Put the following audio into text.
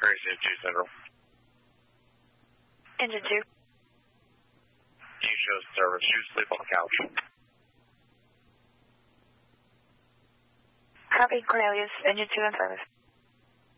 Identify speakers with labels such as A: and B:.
A: Crazy 2 Central.
B: Engine 2.
A: You show service. You sleep on the couch.
B: Copy, Cornelius. Engine 2 in service.